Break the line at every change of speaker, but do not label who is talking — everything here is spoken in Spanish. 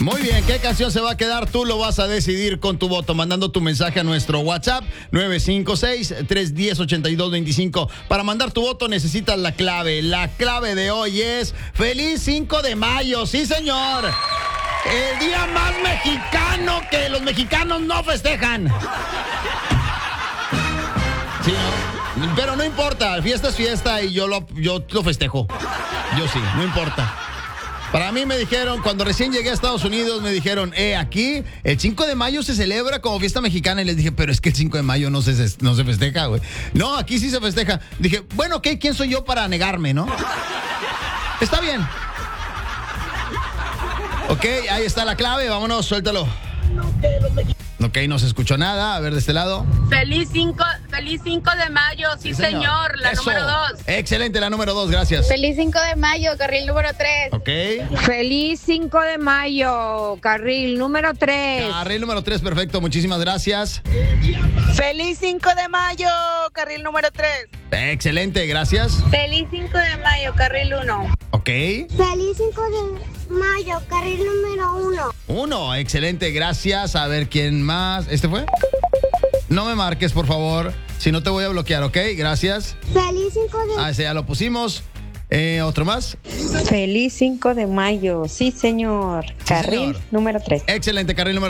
Muy bien, ¿qué canción se va a quedar? Tú lo vas a decidir con tu voto, mandando tu mensaje a nuestro WhatsApp 956-310-8225. Para mandar tu voto necesitas la clave. La clave de hoy es Feliz 5 de mayo, sí señor. El día más mexicano que los mexicanos no festejan. Sí, pero no importa, fiesta es fiesta y yo lo festejo. Yo sí, no importa. Para mí me dijeron, cuando recién llegué a Estados Unidos, me dijeron, aquí el 5 de mayo se celebra como fiesta mexicana. Y les dije, pero es que el 5 de mayo no se festeja, güey. No, aquí sí se festeja. Dije, bueno, ok, ¿quién soy yo para negarme, no? Está bien. Ok, ahí está la clave, vámonos, suéltalo. Ok, no se escuchó nada. A ver, de este lado.
Feliz 5 de mayo, sí señor, la
Eso.
número 2.
Excelente, la número 2, gracias.
Feliz 5 de mayo, carril número 3.
Ok.
Feliz 5 de mayo, carril número 3.
Carril número 3, perfecto, muchísimas gracias.
Feliz 5 de mayo, carril número 3.
Excelente, gracias.
Feliz 5 de mayo, carril 1.
Ok.
Feliz 5 de mayo, carril número 1.
1, excelente, gracias. A ver, ¿quién más? ¿Este fue? No me marques, por favor. Si no te voy a bloquear, ¿ok? Gracias.
Feliz 5 de
Ah, ese ya lo pusimos. ¿Otro más?
Feliz 5 de mayo, sí señor, carril
señor.
número 3.
Excelente, carril número